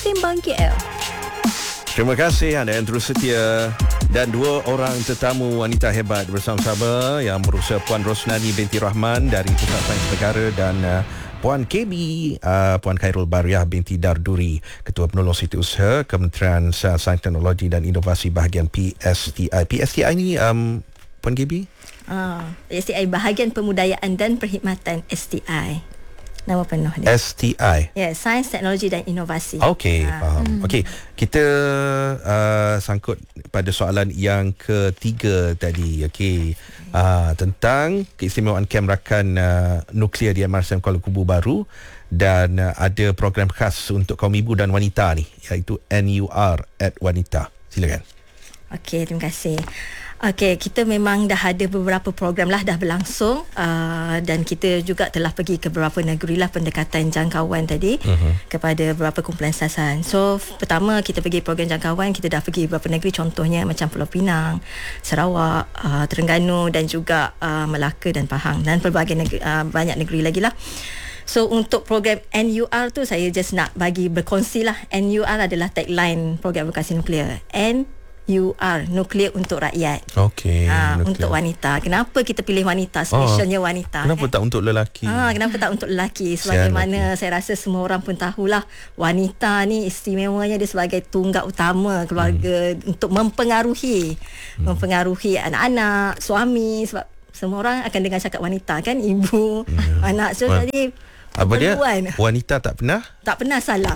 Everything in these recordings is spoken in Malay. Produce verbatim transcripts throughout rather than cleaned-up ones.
Sembang K L. Terima kasih anda yang terus setia. Dan dua orang tetamu wanita hebat bersama-sama yang berusaha Puan Rosnani binti Rahman dari Pusat Sains Negara dan uh, Puan K B, uh, Puan Khairul Bariah binti Darduri, Ketua Penolong Setiausaha Kementerian Sains Teknologi dan Inovasi bahagian P S T I. P S T I ni um, Puan K B? Ah, P S T I Bahagian Pemudayaan dan Perkhidmatan S T I. Nama penuh dia. S T I. Ya, yeah, Sains, Teknologi dan Inovasi. Okey, ha. faham. Hmm. Okey, kita uh, sangkut pada soalan yang ketiga tadi. Okey, uh, tentang keistimewaan kem rakan uh, nuklear di M R S M Kuala Kubu baru dan uh, ada program khas untuk kaum ibu dan wanita ni, iaitu N U R at Wanita. Silakan. Okey, terima kasih. Okey, kita memang dah ada beberapa program lah dah berlangsung uh, dan kita juga telah pergi ke beberapa negeri lah pendekatan jangkauan tadi uh-huh. kepada beberapa kumpulan sasaran. So, pertama kita pergi program jangkauan, kita dah pergi beberapa negeri, contohnya macam Pulau Pinang, Sarawak, uh, Terengganu dan juga uh, Melaka dan Pahang dan pelbagai negeri, uh, banyak negeri lagi lah. So untuk program N U R tu saya just nak bagi berkongsi lah. N U R adalah tagline program advokasi nuklear. N U R, nuklear untuk rakyat. Okey. Ha, untuk wanita. Kenapa kita pilih wanita? Specialnya oh, wanita. Kenapa kan? tak untuk lelaki? Ha, kenapa tak untuk lelaki? Sebagaimana saya rasa semua orang pun tahulah, wanita ni istimewanya dia sebagai tunggak utama keluarga hmm. untuk mempengaruhi hmm. mempengaruhi anak-anak, suami, sebab semua orang akan dengar cakap wanita kan, ibu, hmm. anak. So well. jadi apa dia? Wanita tak pernah? Tak pernah salah.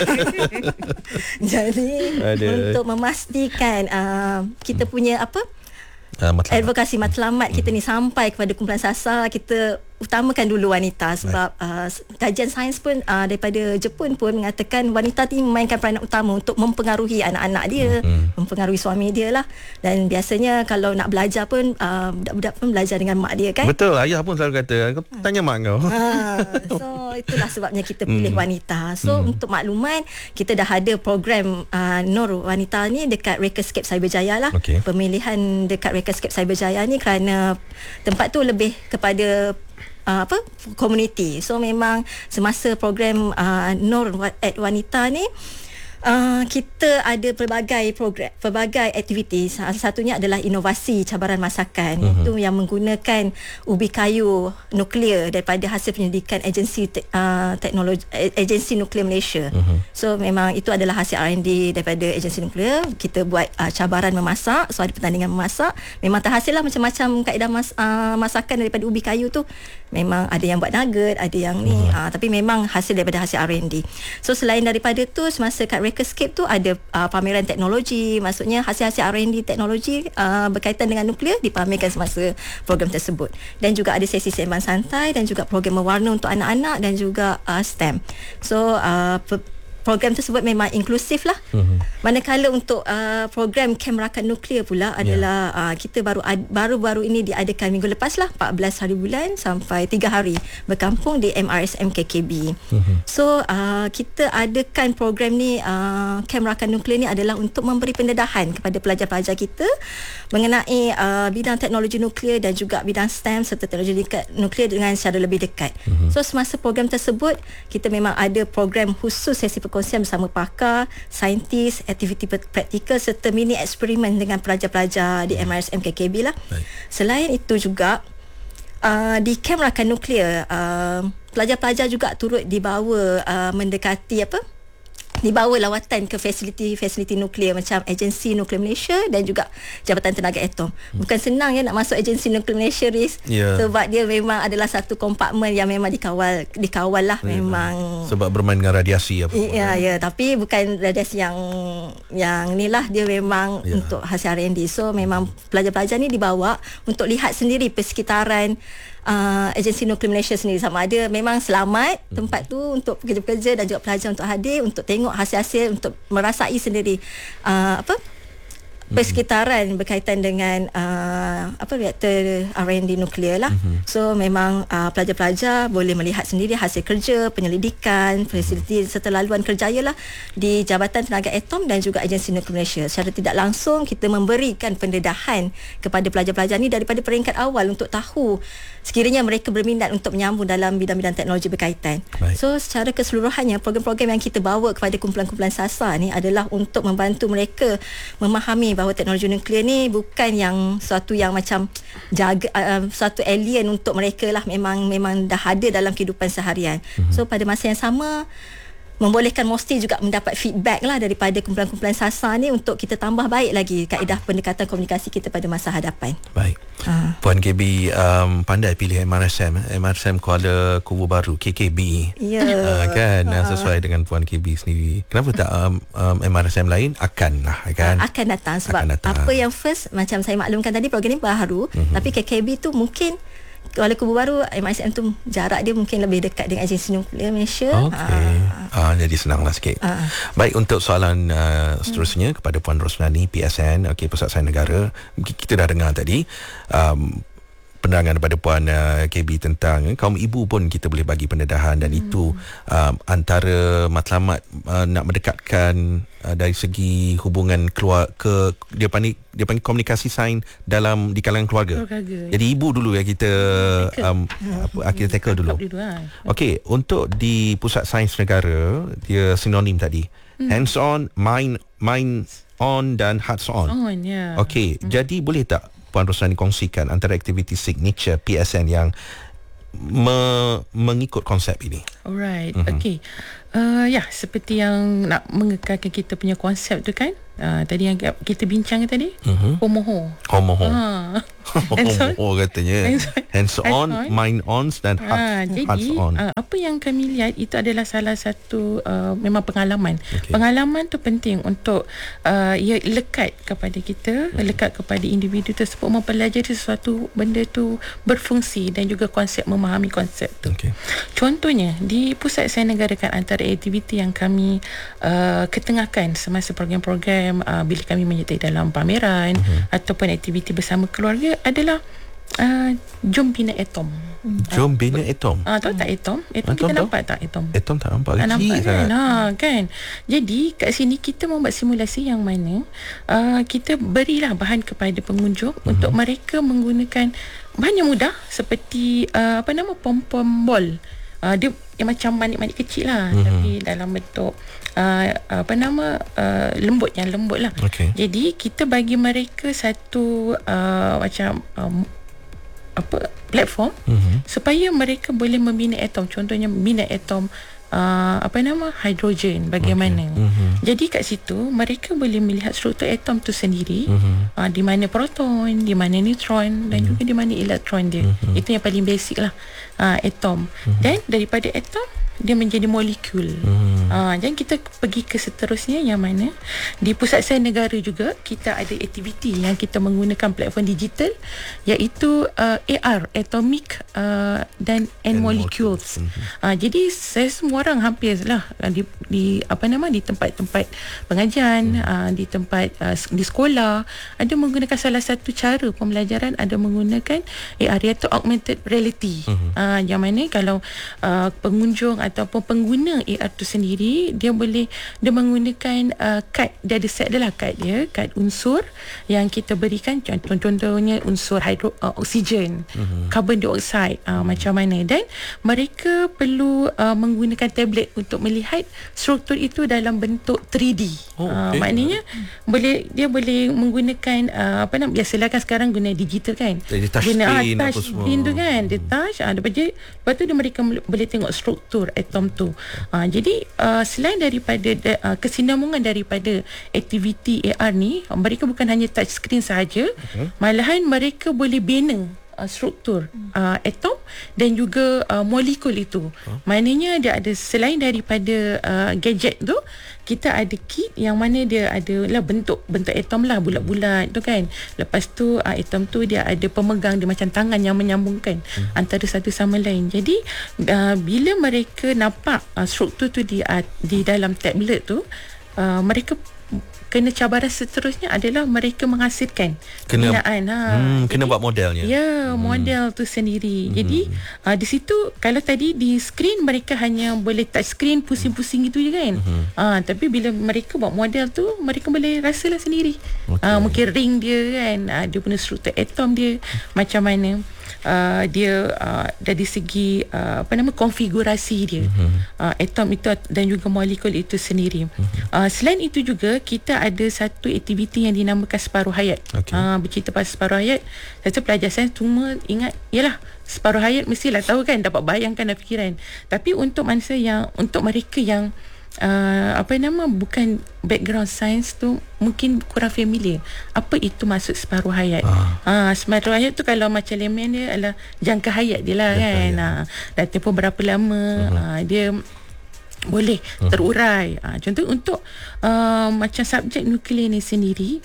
Jadi Aduh. untuk memastikan uh, kita punya apa? Uh, matlamat. Advokasi matlamat kita ni sampai kepada kumpulan sasar, kita utamakan dulu wanita sebab uh, kajian sains pun uh, daripada Jepun pun mengatakan wanita ni memainkan peranan utama untuk mempengaruhi anak-anak dia, mm-hmm. mempengaruhi suami dia lah. Dan biasanya kalau nak belajar pun uh, budak-budak pun belajar dengan mak dia kan. Betul, ayah pun selalu kata kau tanya mak kau. Ha, so itulah sebabnya kita pilih mm. wanita. So mm. untuk makluman, kita dah ada program uh, Nur Wanita ni dekat Rekascape Cyberjaya lah. Okay. Pemilihan dekat Rekascape Cyberjaya ni kerana tempat tu lebih kepada Uh, apa community. So memang semasa program uh, Nur at Wanita ni Uh, kita ada pelbagai program, pelbagai aktiviti. Salah satunya adalah inovasi cabaran masakan, uh-huh. itu yang menggunakan ubi kayu nuklear daripada hasil penyelidikan agensi te- uh, teknologi agensi nuklear Malaysia. Uh-huh. So memang itu adalah hasil R and D daripada agensi nuklear. Kita buat uh, cabaran memasak, so ada pertandingan memasak. Memang terhasil lah macam-macam kaedah mas- uh, masakan daripada ubi kayu tu. Memang ada yang buat nugget, ada yang ni, uh-huh. uh, tapi memang hasil daripada hasil R and D. So selain daripada tu, semasa kat Rekascape tu ada uh, pameran teknologi, maksudnya hasil-hasil R and D teknologi uh, berkaitan dengan nuklear dipamerkan semasa program tersebut. Dan juga ada sesi sembang santai dan juga program mewarna untuk anak-anak dan juga uh, STEM. So uh, pe- program tersebut memang inklusif lah. Uh-huh. Manakala untuk uh, program kem rakan nuklear pula adalah yeah. uh, kita baru ad, baru-baru ini diadakan minggu lepas lah, empat belas hari bulan sampai tiga hari berkampung di M R S M K K B. Uh-huh. So uh, kita adakan program ni, uh, kem rakan nuklear ni adalah untuk memberi pendedahan kepada pelajar-pelajar kita mengenai uh, bidang teknologi nuklear dan juga bidang STEM serta teknologi nuklear dengan secara lebih dekat. Uh-huh. So semasa program tersebut kita memang ada program khusus sesi perkongsian bersama pakar, saintis, aktiviti praktikal serta mini eksperimen dengan pelajar-pelajar di M R S M K K B lah. Baik. Selain itu juga uh, di kem rakan nuklear, uh, pelajar-pelajar juga turut dibawa uh, mendekati apa? dibawa lawatan ke fasiliti-fasiliti nuklear macam Agensi Nuklear Malaysia dan juga Jabatan Tenaga Atom. Bukan senang ya nak masuk Agensi Nuklear Malaysia, Riz, yeah. sebab dia memang adalah satu kompartmen yang memang dikawal dikawal lah, yeah. memang sebab bermain dengan radiasi apa. Ya, ya, tapi bukan radiasi yang yang ni lah, dia memang yeah. untuk hasil R and D. So memang pelajar-pelajar ni dibawa untuk lihat sendiri persekitaran Uh, Agensi Nuklear Malaysia sendiri, sama ada memang selamat tempat tu untuk pekerja-pekerja dan juga pelajar untuk hadir untuk tengok hasil-hasil, untuk merasai sendiri uh, apa persekitaran berkaitan dengan uh, apa reaktor R and D nuklear lah. Mm-hmm. So memang uh, pelajar-pelajar boleh melihat sendiri hasil kerja, penyelidikan, fasiliti serta laluan kerjaya lah di Jabatan Tenaga Atom dan juga Agensi Nuklear Malaysia. Secara tidak langsung kita memberikan pendedahan kepada pelajar-pelajar ni daripada peringkat awal untuk tahu sekiranya mereka berminat untuk menyambung dalam bidang-bidang teknologi berkaitan. Baik. So secara keseluruhannya program-program yang kita bawa kepada kumpulan-kumpulan SASA ni adalah untuk membantu mereka memahami bahawa teknologi nuklear ni bukan yang suatu yang macam jaga uh, suatu alien untuk mereka lah, memang memang dah ada dalam kehidupan seharian. Mm-hmm. So pada masa yang sama membolehkan Mosti juga mendapat feedback lah daripada kumpulan-kumpulan SASA ni untuk kita tambah baik lagi kaedah pendekatan komunikasi kita pada masa hadapan. Baik. Uh. Puan K B um, pandai pilih M R S M, M R S M Kuala Kubu Baru, K K B. Ya. Yeah. Uh, kan uh. sesuai dengan Puan K B sendiri. Kenapa tak um, um, M R S M lain akan lah kan? Uh, akan datang sebab akan datang. Apa yang first macam saya maklumkan tadi program ni baru, uh-huh. tapi K K B tu mungkin Kuala Kubu Baru, M R S M tu jarak dia mungkin lebih dekat dengan Agensi Nuklear Malaysia. Okey. Ah, jadi senanglah sikit. Ah. Baik, untuk soalan uh, seterusnya hmm. kepada Puan Rosnani P S N, okey, Pusat Sains Negara. Kita dah dengar tadi um, penerangan daripada Puan uh, K B tentang uh, kaum ibu pun kita boleh bagi pendedahan dan hmm. itu uh, antara matlamat uh, nak mendekatkan uh, dari segi hubungan keluar ke dia panggil dia panggil komunikasi sains dalam di kalangan keluarga. keluarga. Jadi ibu dulu yang kita um, apa kita tackle dulu. Okey, untuk di Pusat Sains Negara dia sinonim tadi. Hmm. Hands on, mind mind on dan hearts on. On, yeah. Okey, hmm. jadi boleh tak Puan Rosnani kongsikan antara aktiviti signature P S N yang me- mengikut konsep ini? Alright, mm-hmm. okay. Uh, ya, seperti yang nak mengekalkan kita punya konsep tu kan. Uh, tadi yang kita bincang tadi, mm-hmm. Homoho. Homoho. Ha. Homoho katanya. Hands on, on, mind on dan heart, ha, hearts jadi, on. Uh, apa yang kami lihat itu adalah salah satu uh, memang pengalaman. Okay. Pengalaman tu penting untuk uh, ia lekat kepada kita, mm-hmm. lekat kepada individu tersebut mempelajari sesuatu benda tu berfungsi dan juga konsep, memahami konsep tu. Okay. Contohnya di Pusat Sains Negara kan, antara aktiviti yang kami uh, ketengahkan semasa program-program Uh, bila kami menyertai dalam pameran uh-huh. ataupun aktiviti bersama keluarga adalah uh, jom bina atom. Jom bina atom. Ah, uh, tahu tak atom? Atom, atom kita tahu? Nampak tak atom? Atom tak nampak. Tak nampak kan? Ha, kan? Jadi kat sini kita membuat simulasi yang mana uh, kita berilah bahan kepada pengunjung uh-huh. untuk mereka menggunakan bahan yang mudah seperti uh, apa nama pom-pom ball. Uh, dia yang macam manik-manik kecil lah, mm-hmm. tapi dalam bentuk uh, apa nama uh, lembut, yang lembut lah. Okay. Jadi kita bagi mereka satu uh, macam um, apa platform mm-hmm. supaya mereka boleh membina atom. Contohnya membina atom Uh, apa nama hidrogen bagaimana. Okay. Mm-hmm. Jadi kat situ mereka boleh melihat struktur atom tu sendiri, mm-hmm. uh, di mana proton, di mana neutron mm-hmm. dan juga di mana elektron dia. Mm-hmm. Itu yang paling basic lah, uh, atom. Mm-hmm. Dan daripada atom dia menjadi molekul. Hmm. Uh, dan kita pergi ke seterusnya yang mana di Pusat Sains Negara juga kita ada aktiviti yang kita menggunakan platform digital iaitu uh, A R, Atomic uh, dan and Molecules. Hmm. Uh, jadi saya semua orang hampir lah di, di apa nama di tempat-tempat pengajian, hmm. uh, di tempat uh, di sekolah ada menggunakan salah satu cara pembelajaran, ada menggunakan A R iaitu augmented reality. Hmm. Uh, yang mana kalau uh, pengunjung ataupun pengguna A R tu sendiri dia boleh dia menggunakan uh, kad, dia ada set dia lah kad dia, kad unsur yang kita berikan, contoh-contohnya unsur hidro, uh, oksigen, uh-huh. carbon dioxide, uh, uh-huh. macam mana, dan mereka perlu uh, menggunakan tablet untuk melihat struktur itu dalam bentuk three D. Oh, uh, okay. Maknanya uh-huh. boleh dia boleh menggunakan uh, apa nama, biasalah kan sekarang guna digital kan, jadi touch guna screen, ah, touch screen tu kan, dia touch, uh, lepas, je, lepas tu dia mereka boleh tengok struktur atom tu. Uh, jadi uh, selain daripada uh, kesinambungan daripada aktiviti A R ni, mereka bukan hanya touch screen sahaja, uh-huh. malahan mereka boleh bina uh, struktur uh, atom dan juga uh, molekul itu. Uh-huh. Maknanya dia ada, selain daripada uh, gadget tu, kita ada kit yang mana dia ada lah bentuk bentuk atom lah, bulat-bulat tu kan. Lepas tu uh, atom tu dia ada pemegang, dia macam tangan yang menyambungkan hmm. antara satu sama lain. Jadi uh, bila mereka nampak uh, struktur tu di uh, di dalam tablet tu, uh, mereka kena cabaran seterusnya adalah mereka menghasilkan kena binaan. Ha. Hmm, kena buat modelnya. Ya, model hmm. tu sendiri. Hmm. Jadi uh, di situ kalau tadi di skrin mereka hanya boleh touch screen pusing-pusing gitu je kan. Hmm. Uh, tapi bila mereka buat model tu mereka boleh rasalah sendiri. Okay. Uh, mungkin ring dia kan, uh, dia punya struktur atom dia hmm. macam mana. Uh, dia uh, dari segi uh, apa nama konfigurasi dia, mm-hmm. uh, atom itu dan juga molekul itu sendiri. Mm-hmm. Uh, selain itu juga kita ada satu aktiviti yang dinamakan separuh hayat. Okay. Uh, bercerita pasal separuh hayat. Saya pelajar saya cuma ingat yalah separuh hayat mestilah tahu kan, dapat bayangkan dan fikiran. Tapi untuk manusia yang untuk mereka yang Uh, apa nama bukan background science tu mungkin kurang familiar apa itu maksud separuh hayat. Ah, uh, separuh hayat tu kalau macam layman dia adalah jangka hayat dia lah jangka kan. Ah, dah tempoh berapa lama uh-huh. uh, dia boleh uh-huh. terurai. Uh, contoh untuk uh, macam subjek nuklear ni sendiri.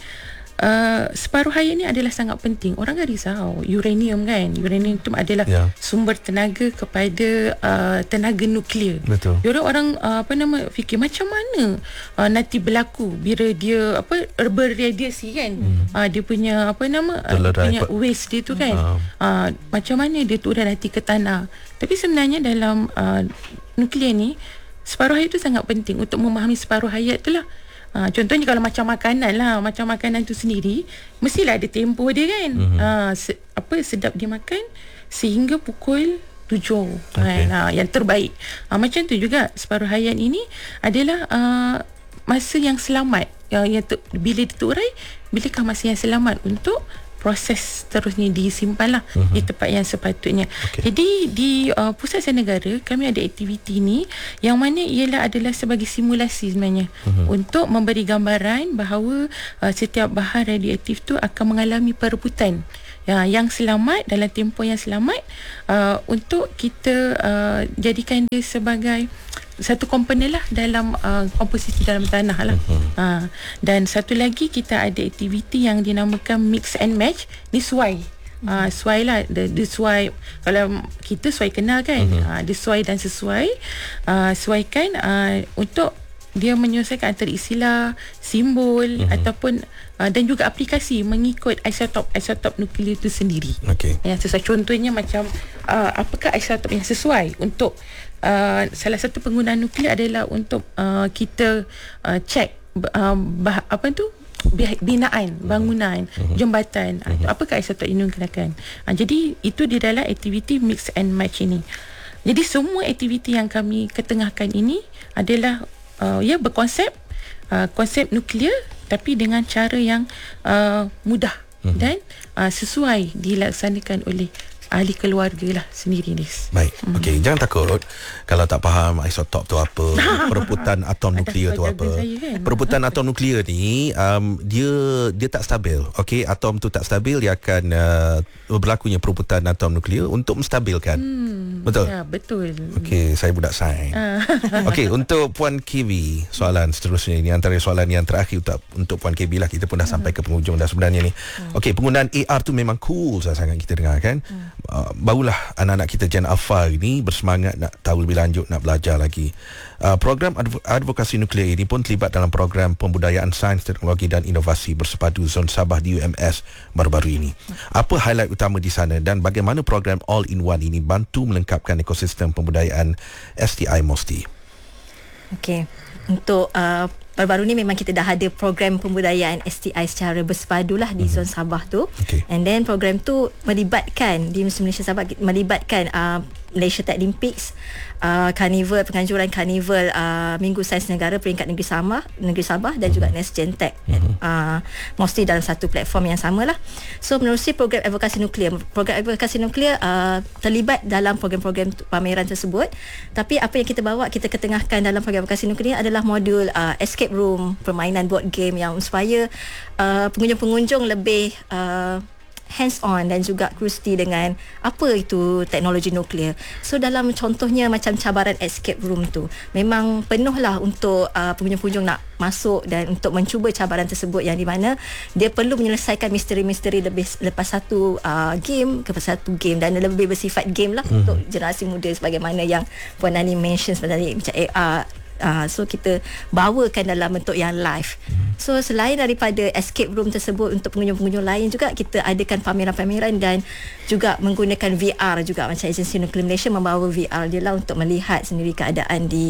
Uh, separuh hayat ni adalah sangat penting. Orang kan risau uranium kan, uranium tu adalah yeah. sumber tenaga kepada uh, tenaga nuklear. Betul. Orang orang uh, apa nama fikir macam mana uh, nanti berlaku bila dia apa berradiasi kan. Hmm. Uh, dia punya apa nama uh, punya waste dia tu kan. Hmm. Uh, macam mana dia turun nanti ke tanah. Tapi sebenarnya dalam uh, nuklear ni separuh hayat tu sangat penting untuk memahami separuh hayat tu lah. Ha, contohnya kalau macam makanan lah, macam makanan tu sendiri mestilah ada tempoh dia kan. Mm-hmm. Ha, se- apa sedap dimakan sehingga pukul tujuh. Okay. Ha, yang terbaik. Ha, macam tu juga separuh hayat ini adalah uh, masa yang selamat. Yang, yang tu, bila diturai, bilakah masa yang selamat untuk proses terusnya disimpan lah uh-huh. di tempat yang sepatutnya. Okay. Jadi di uh, Pusat Sains Negara kami ada aktiviti ni yang mana ialah adalah sebagai simulasi sebenarnya uh-huh. untuk memberi gambaran bahawa uh, setiap bahan radioaktif tu akan mengalami perebutan. Ya, yang selamat dalam tempoh yang selamat uh, untuk kita uh, jadikan dia sebagai satu komponen lah dalam uh, komposisi dalam tanah lah. Uh-huh. Uh, dan satu lagi kita ada aktiviti yang dinamakan mix and match. Ni suai. Uh, suai lah. Dia, dia suai. Kalau kita suai kenal kan. Uh-huh. Uh, dia suai dan sesuai. Uh, suaikan uh, untuk dia menyelesaikan antara istilah, simbol uh-huh. ataupun uh, dan juga aplikasi mengikut isotop isotop nuklear itu sendiri. Okay. Yang sesuai contohnya macam uh, apakah isotop yang sesuai untuk uh, salah satu penggunaan nuklear adalah untuk uh, kita uh, check uh, bah, apa tu binaan bangunan uh-huh. jambatan uh-huh. apakah isotop ini digunakan. Uh, jadi itu di dalam aktiviti mix and match ini. Jadi semua aktiviti yang kami ketengahkan ini adalah Uh, ya berkonsep uh, konsep nuklear tapi dengan cara yang uh, mudah uh-huh. dan uh, sesuai dilaksanakan oleh ahli keluarga lah sendiri ni. Baik. Hmm. Okey, jangan takut kalau tak faham isotop tu apa, perebutan atom nuklear tu apa. Kan? Perebutan atom nuklear ni um, dia dia tak stabil. Okey, atom tu tak stabil, dia akan uh, berlakunya perebutan atom nuklear untuk menstabilkan. Hmm. Betul? Ya, betul. Okey, saya budak sains. Okey, untuk Puan K B, soalan seterusnya ini antara soalan yang terakhir untuk untuk Puan K B lah. Kita pun dah sampai ke penghujung dah sebenarnya ni. Hmm. Okey, penggunaan A R tu memang cool sangat kita dengar kan. Hmm. Uh, barulah anak-anak kita Gen Alpha ini bersemangat nak tahu lebih lanjut, nak belajar lagi. Uh, program adv- advokasi nuklear ini pun terlibat dalam program pembudayaan sains, teknologi dan inovasi bersepadu Zon Sabah di U M S baru-baru ini. Apa highlight utama di sana dan bagaimana program All-in-One ini bantu melengkapkan ekosistem pembudayaan S T I MOSTI? Okey, untuk uh, baru-baru ni memang kita dah ada program pembudayaan S T I secara bersepadu lah di Zon Sabah tu. Okay. And then program tu melibatkan di Museum Malaysia Sabah, melibatkan uh, Malaysia Tech Olympics, uh, Carnival, penganjuran Carnival uh, Minggu Sains Negara peringkat negeri Sabah, negeri Sabah dan juga Nesgen Tech. Uh-huh. Uh, mostly dalam satu platform yang sama lah. So menerusi program advokasi nuklear. Program advokasi nuklear uh, terlibat dalam program-program pameran tersebut. Tapi apa yang kita bawa, kita ketengahkan dalam program advokasi nuklear adalah modul uh, escape room, permainan board game yang supaya uh, pengunjung-pengunjung lebih uh, hands-on dan juga curiosity dengan apa itu teknologi nuklear. So dalam contohnya macam cabaran escape room tu memang penuhlah untuk uh, pengunjung-pengunjung nak masuk dan untuk mencuba cabaran tersebut, yang di mana dia perlu menyelesaikan misteri-misteri lebih lepas satu uh, game ke satu game, dan lebih bersifat game lah hmm. untuk generasi muda sebagaimana yang Puan Nani mention sebenarnya macam A R uh, so kita bawakan dalam bentuk yang live. So selain daripada escape room tersebut, untuk pengunjung-pengunjung lain juga kita adakan pameran-pameran dan juga menggunakan V R juga, macam agensi Nuklear Malaysia membawa V R dia lah untuk melihat sendiri keadaan di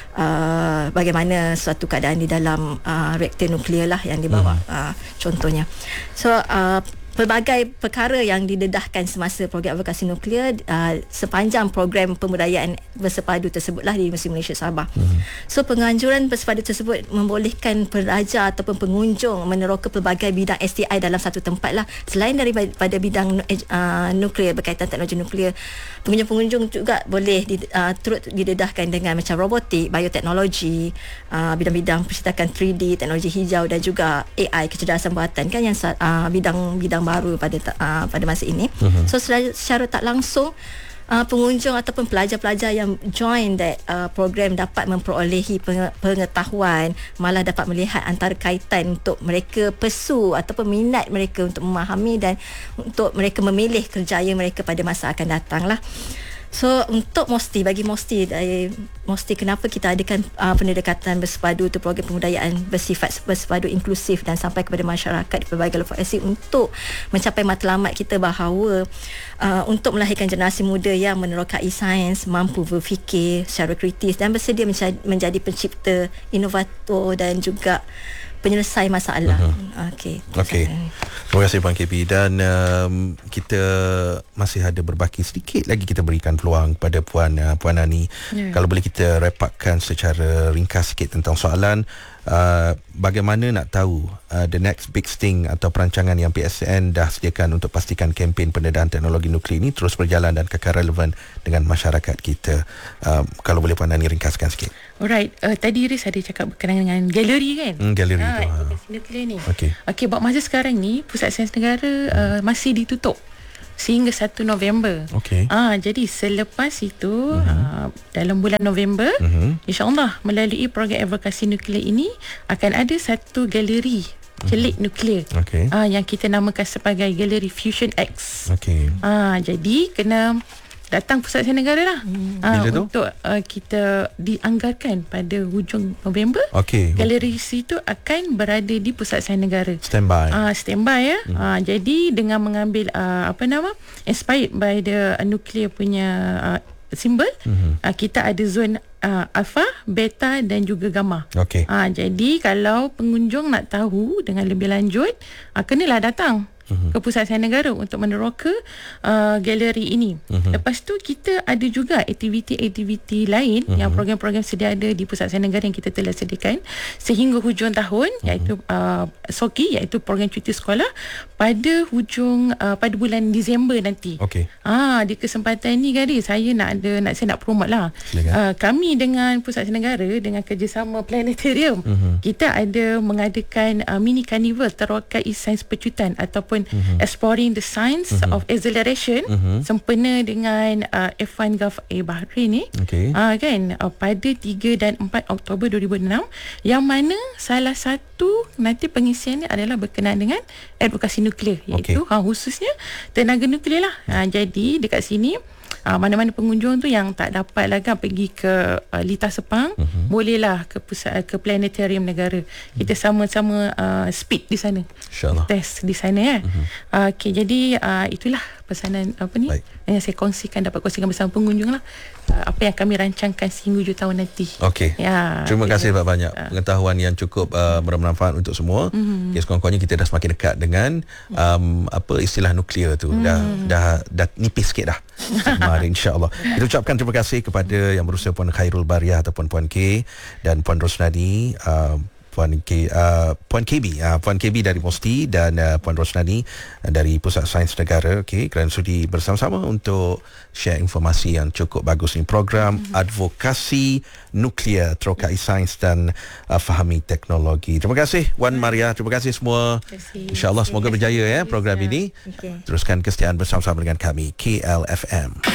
uh, bagaimana suatu keadaan di dalam uh, reaktor nuklear lah yang dibawa, hmm. uh, contohnya. So uh, pelbagai perkara yang didedahkan semasa program advokasi nuklear uh, sepanjang program pembudayaan bersepadu tersebutlah di Museum Malaysia Sabah. Hmm. So penganjuran bersepadu tersebut membolehkan pelajar ataupun pengunjung meneroka pelbagai bidang S T I dalam satu tempat lah. Selain daripada bidang uh, nuklear, berkaitan teknologi nuklear, pengunjung-pengunjung juga boleh di, uh, turut didedahkan dengan macam robotik, bioteknologi, uh, bidang-bidang percetakan tiga D, teknologi hijau dan juga A I, kecerdasan buatan, kan yang uh, bidang-bidang baru pada uh, pada masa ini. Uh-huh. So secara, secara tak langsung uh, pengunjung ataupun pelajar-pelajar yang join that uh, program dapat memperolehi pengetahuan, malah dapat melihat antara kaitan untuk mereka pursue ataupun minat mereka untuk memahami dan untuk mereka memilih kerjaya mereka pada masa akan datang lah. So untuk MOSTI, bagi MOSTI, dari MOSTI kenapa kita adakan uh, pendekatan bersepadu, tu program pembudayaan bersifat bersepadu inklusif dan sampai kepada masyarakat di pelbagai lokasi untuk mencapai matlamat kita bahawa uh, untuk melahirkan generasi muda yang menerokai sains, mampu berfikir secara kritis dan bersedia menjadi, menjadi pencipta, inovator dan juga penyelesai masalah. Uh-huh. Okey. Okey. Terima kasih Puan K P, dan um, kita masih ada berbaki sedikit lagi kita berikan peluang kepada Puan uh, Puan Nani. Yeah. Kalau boleh kita wrap upkan secara ringkas sikit tentang soalan uh, bagaimana nak tahu uh, the next big thing atau perancangan yang P S N dah sediakan untuk pastikan kempen pendedahan teknologi nuklear ini terus berjalan dan kekal relevan dengan masyarakat kita. Uh, kalau boleh Puan Nani ringkaskan sikit. Alright, uh, tadi Iris ada cakap berkenaan dengan galeri kan? Hmm, galeri ha, tu. Ha. Nuklear ni. Okey. Okey, buat masa sekarang ni Pusat Sains Negara hmm. uh, masih ditutup sehingga satu November. Okey. Ah, jadi selepas itu uh-huh. uh, dalam bulan November, uh-huh. insya-Allah melalui program advokasi nuklear ini akan ada satu galeri celik uh-huh. nuklear. Okay. Ah, yang kita namakan sebagai Galeri Fusion X. Okey. Ah, jadi kena datang Pusat Sains Negara lah. Hmm. Uh, untuk uh, kita dianggarkan pada hujung November. Okay. Galeri itu akan berada di Pusat Sains Negara. Standby. Ah, uh, standby ya. Hmm. Uh, jadi dengan mengambil uh, apa nama? Inspired by the uh, nuclear punya uh, simbol, hmm. uh, kita ada zon uh, alpha, beta dan juga gamma. Okay. Uh, jadi kalau pengunjung nak tahu dengan lebih lanjut, uh, kenalah datang ke Pusat Sains Negara untuk meneroka uh, galeri ini. Uh-huh. Lepas tu kita ada juga aktiviti-aktiviti lain uh-huh. yang program-program sedia ada di Pusat Sains Negara yang kita telah sediakan sehingga hujung tahun, uh-huh. iaitu uh, S O K I, iaitu program cuti sekolah pada hujung uh, pada bulan Disember nanti. Okey. Ah, di kesempatan ni gadis, saya nak ada nak saya nak promote lah. Uh, kami dengan Pusat Sains Negara dengan kerjasama Planetarium, uh-huh. kita ada mengadakan uh, mini carnival terokai sains pecutan ataupun Uh-huh. Exploring the Science uh-huh. of Acceleration, uh-huh. sempena dengan uh, F satu Gulf Air Bahrain ni. Okay. Uh, kan uh, pada tiga dan empat Oktober dua ribu enam, yang mana salah satu nanti pengisiannya adalah berkenaan dengan advokasi nuklear, iaitu okay. uh, khususnya tenaga nuklear lah. Uh, jadi dekat sini Uh, mana-mana pengunjung tu yang tak dapat lah kan pergi ke uh, Lita Sepang, uh-huh. bolehlah ke pusat ke Planetarium Negara. Kita sama-sama uh, speed di sana. InsyaAllah. Test di sana ya. Uh-huh. Uh, Okey, jadi uh, itulah pesanan apa ni Baik. yang saya kongsikan, dapat kongsikan bersama pengunjung lah, uh, apa yang kami rancangkan sehingga hujung tahun nanti. Okey. Ya, terima kasih banyak uh. pengetahuan yang cukup uh, bermanfaat untuk semua. Uh-huh. Okay, sekurang-kurangnya kita dah semakin dekat dengan um, apa istilah nuklear tu. Uh-huh. Dah dah dah nipis sikit dah. Mari insya-Allah. Kita ucapkan terima kasih kepada yang berusaha Puan Khairul Bariah ataupun Puan K dan Puan Rosnani, uh, Puan K, uh, Puan K B, uh, Puan K B dari MOSTI dan uh, Puan Rosnani uh, dari Pusat Sains Negara. Okey, kerana sudi bersama-sama untuk share informasi yang cukup bagus ni, program mm-hmm. advokasi nuklear, terokai sains dan uh, fahami teknologi. Terima kasih Wan Maria, terima kasih semua. Insya-Allah semoga berjaya ya program ini. Okay. Teruskan kesetiaan bersama-sama dengan kami K L F M.